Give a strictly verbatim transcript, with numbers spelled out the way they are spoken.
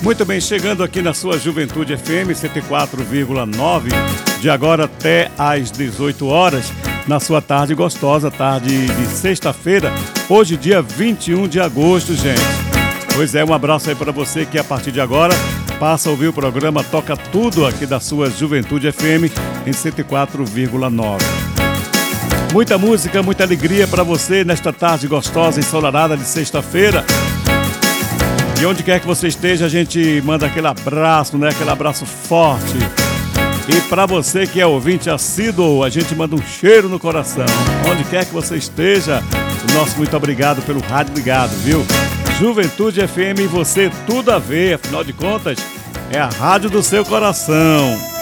Muito bem, chegando aqui na sua Juventude F M cento e quatro vírgula nove, de agora até às dezoito horas, na sua tarde gostosa, tarde de sexta-feira, hoje dia vinte e um de agosto, gente. Pois é, um abraço aí para você que a partir de agora passa a ouvir o programa Toca Tudo aqui da sua Juventude F M em cento e quatro vírgula nove. Muita música, muita alegria para você nesta tarde gostosa, ensolarada de sexta-feira. E onde quer que você esteja, a gente manda aquele abraço, né? Aquele abraço forte. E para você que é ouvinte assíduo, a gente manda um cheiro no coração. Onde quer que você esteja, o nosso muito obrigado pelo rádio ligado, viu? Juventude F M e você tudo a ver, afinal de contas, é a rádio do seu coração.